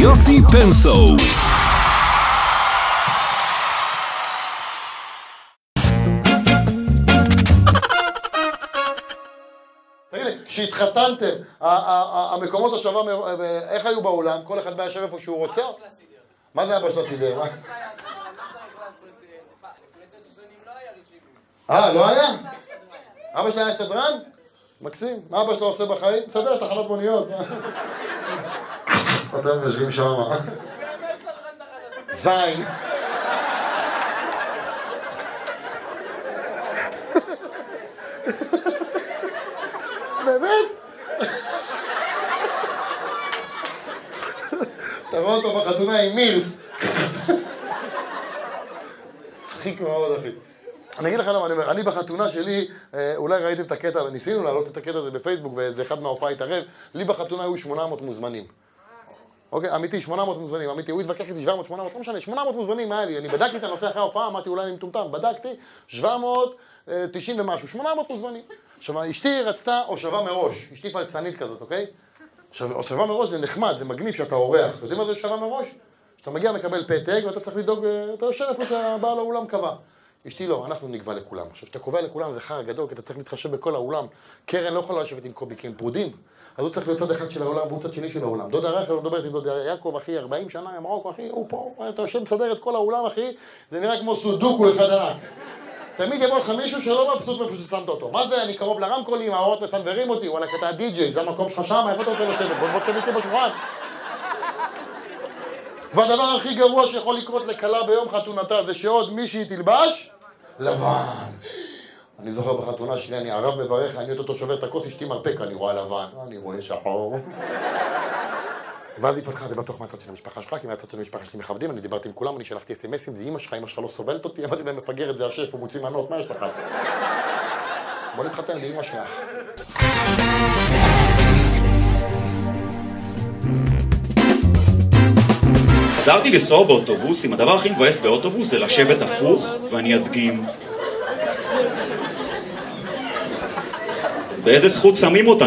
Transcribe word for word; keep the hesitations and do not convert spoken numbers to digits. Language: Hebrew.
יוסי פנסו. תגיד לי, כשהתחתנתם, המקומות השווה, איך היו באולם? כל אחד בא ישב איפה שהוא רוצה? מה זה אבא של הסידר? אה, לא היה? אבא שלי היה סדרן? מקסים. מה אבא שלו עושה בחיים? מסדר תחנות מוניות. אתם יושבים שם. זין. באמת? תראו אותו בחתונה עם מילס. צחיק מאוד, אחי. אני אגיד לך למה אני אומר, אני בחתונה שלי, אולי ראיתם את הקטע, וניסינו להעלות את הקטע הזה בפייסבוק, וזה אחד מההופעה התערב, לי בחתונה היו שמונה מאות מוזמנים. אוקיי, אמיתי, שמונה מאות מוזמנים, אמיתי, הוא התווכח איתי שבע מאות, שמונה מאות, לא משנה, שמונה מאות מוזמנים היה לי, אני בדקתי את הנושא אחרי ההופעה, אמרתי אולי אני מטומטם, בדקתי, שבע מאות תשעים ומשהו, שמונה מאות מוזמנים. עכשיו, אשתי רצתה הושבה מראש, אשתי פלצנית כזאת, אוקיי? עכשיו, הושבה מראש זה נחמד, זה מגניב שאתה אורח, יודעים מה זה הושבה מראש? שאתה מגיע מקבל פתק ואתה צריך לדאוג, אתה יושב איפה שהבעל האולם קבע. אשתי לא, אנחנו נקבע לכולם. עכשיו, שאתה קובע לכולם זה חר גדול, כי אתה צריך להתחשב בכל האולם. קרן לא יכולה לשבת עם קובי, כי הם פרודים. אז הוא צריך להיות צד אחד של העולם והוא צד שני של העולם. דודה רחל מדברת עם דודה יעקב, אחי, ארבעים שנה, עם מרוקו, אחי, הוא פה, אתה יושב מסדר את כל האולם, אחי, זה נראה כמו סודוקו אחד ענק. תמיד יבוא לך מישהו שלא מבסוט מאיפה ששמת אותו. מה זה? אני קרוב לרמקולים, האורות מסנברים אותי, וואלה, אתה די-ג'יי, זה המקום שלך שם, איפה אתה רוצה לשבת? בוא בוא תמיד בשולחן. והדבר הכי גרוע שיכול לקרות לקלה ביום חתונתה זה שעוד מישהי תלבש לבן. אני זוכר בחתונה שלי, אני ערב מברך, אני אותו שובר את הכוס, אשתי מרפק, אני רואה לבן, אני רואה שחור. ואז היא פתחה, זה בטוח מהצד של המשפחה שלך, כי מהצד של המשפחה שלי מכבדים, אני דיברתי עם כולם, אני שלחתי אס-אמסים, זה אמא שלך, אמא שלך לא סובלת אותי, אמרתי להם מפגר את זה השף, הוא מוציא מנות, מה יש לך? בוא נתחתן, זה אמא שלך. חזרתי לנסוע באוטובוסים, הדבר הכי מבאס באוטובוס זה לשבת הפוך, ואני אדגים. באיזה זכות שמים אותה?